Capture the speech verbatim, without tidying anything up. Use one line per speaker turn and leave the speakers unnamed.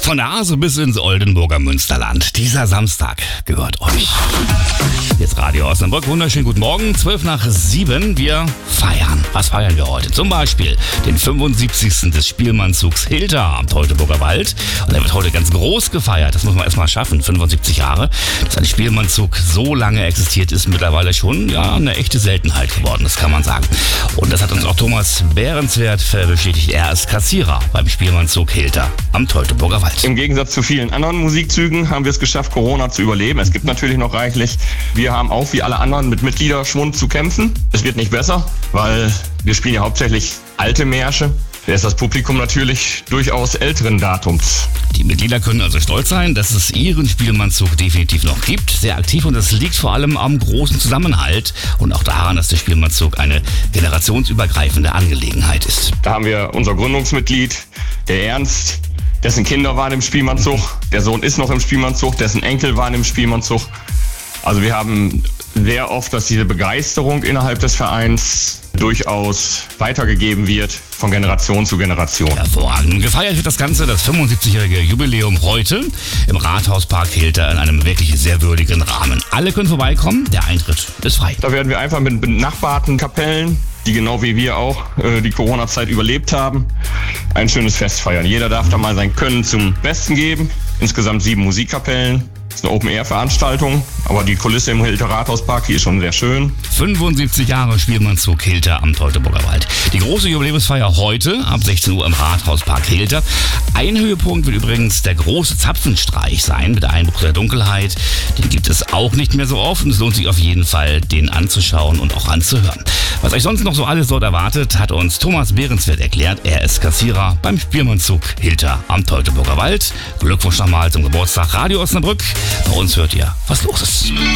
Von der Hase bis ins Oldenburger Münsterland. Dieser Samstag gehört euch. Jetzt Radio Osnabrück. Wunderschönen guten Morgen. zwölf nach sieben. Wir feiern. Was feiern wir heute? Zum Beispiel den fünfundsiebzigsten des Spielmannzugs Hilter am Teutoburger Wald. Und der wird heute ganz groß gefeiert. Das muss man erstmal schaffen. fünfundsiebzig Jahre. Dass ein Spielmannzug so lange existiert, ist mittlerweile schon ja, eine echte Seltenheit geworden. Das kann man sagen. Und das hat uns auch Thomas Behrenswert bestätigt. Er ist Kassierer beim Spielmannzug Hilter am Teutoburger Wald.
Im Gegensatz zu vielen anderen Musikzügen haben wir es geschafft, Corona zu überleben. Es gibt natürlich noch reichlich. Wir haben auch wie alle anderen mit Mitgliederschwund zu kämpfen. Es wird nicht besser, weil wir spielen ja hauptsächlich alte Märsche. Da ist das Publikum natürlich durchaus älteren Datums.
Die Mitglieder können also stolz sein, dass es ihren Spielmannzug definitiv noch gibt. Sehr aktiv, und das liegt vor allem am großen Zusammenhalt und auch daran, dass der Spielmannzug eine generationsübergreifende Angelegenheit ist.
Da haben wir unser Gründungsmitglied, der Ernst, dessen Kinder waren im Spielmannzug, der Sohn ist noch im Spielmannzug, dessen Enkel waren im Spielmannzug. Also wir haben sehr oft, dass diese Begeisterung innerhalb des Vereins durchaus weitergegeben wird von Generation zu Generation.
Hervorragend. Gefeiert wird das Ganze, das fünfundsiebzigjährige Jubiläum, heute im Rathauspark Hilter in einem wirklich sehr würdigen Rahmen. Alle können vorbeikommen, der Eintritt ist frei.
Da werden wir einfach mit benachbarten Kapellen, die genau wie wir auch äh, die Corona-Zeit überlebt haben, ein schönes Fest feiern. Jeder darf da mal sein Können zum Besten geben. Insgesamt sieben Musikkapellen. Das ist eine Open-Air-Veranstaltung, aber die Kulisse im Hilter Rathauspark hier ist schon sehr schön.
fünfundsiebzig Jahre Spielmannzug Hilter am Teutoburger Wald. Die große Jubiläumsfeier heute ab sechzehn Uhr im Rathauspark Hilter. Ein Höhepunkt wird übrigens der große Zapfenstreich sein mit Einbruch der Dunkelheit. Den gibt es auch nicht mehr so oft und es lohnt sich auf jeden Fall, den anzuschauen und auch anzuhören. Was euch sonst noch so alles dort erwartet, hat uns Thomas Behrenswert erklärt. Er ist Kassierer beim Spielmannzug Hilter am Teutoburger Wald. Glückwunsch nochmal zum Geburtstag Radio Osnabrück. Bei uns hört ihr, was los ist.